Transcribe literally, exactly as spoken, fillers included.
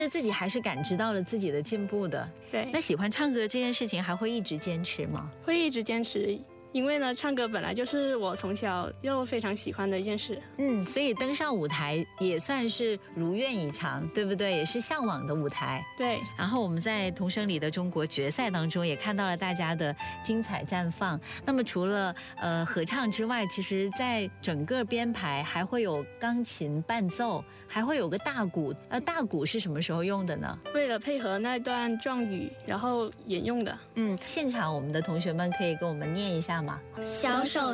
自己还是感知到了自己的进步的。 对， 那喜欢唱歌这件事情还会一直坚持吗？ 会一直坚持。因为呢，唱歌本来就是我从小就非常喜欢的一件事。 嗯，所以登上舞台也算是如愿以偿，对不对？也是向往的舞台。 对。 然后我们在童声里的中国决赛当中也看到了大家的精彩绽放。那么除了呃合唱之外，其实在整个编排还会有钢琴伴奏，还会有个大鼓。呃，大鼓是什么时候用的呢？ 为了配合那段状语，然后演用的。 嗯，现场我们的同学们可以跟我们念一下吗？ 小手